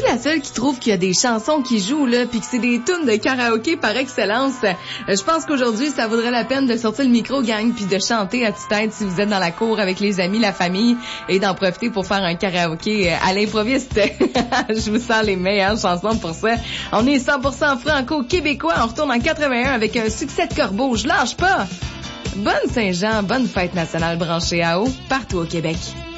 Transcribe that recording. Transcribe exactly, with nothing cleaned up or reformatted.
suis la seule qui trouve qu'il y a des chansons qui jouent, là, puis que c'est des tunes de karaoké par excellence. Euh, je pense qu'aujourd'hui, ça vaudrait la peine de sortir le micro, gang, puis de chanter à tue-tête si vous êtes dans la cour avec les amis, la famille, et d'en profiter pour faire un karaoké à l'improviste. Je vous sens les meilleures chansons pour ça. On est cent pour cent franco-québécois. On retourne en quatre-vingt-un avec un succès de Corbeau. Je lâche pas. Bonne Saint-Jean, bonne fête nationale branchée à eau partout au Québec.